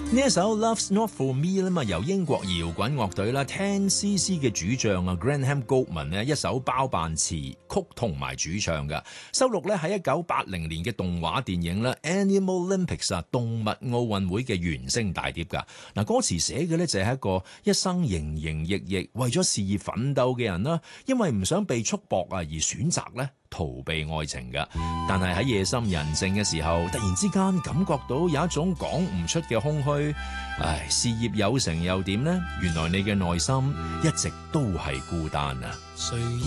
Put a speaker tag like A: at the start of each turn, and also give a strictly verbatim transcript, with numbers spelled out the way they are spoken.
A: 呢一首 Love's Not For Me 啦嘛，由英國搖滾樂隊啦 ten C C 嘅主唱啊 Graham Gouldman 呢一手包辦詞曲同埋主唱嘅，收錄咧喺一九八零年嘅動畫電影啦 Animal Olympics 啊動物奧運會嘅原聲大碟噶。嗱，歌詞寫嘅咧就係一個一生營營役役為咗事業奮鬥嘅人啦，因為唔想被束縛啊而選擇咧逃避愛情嘅，但係喺夜深人靜嘅時候，突然之間感覺到有一種講唔出嘅空虛。唉，事業有成又點呢？原來你嘅內心一直都係孤單啊！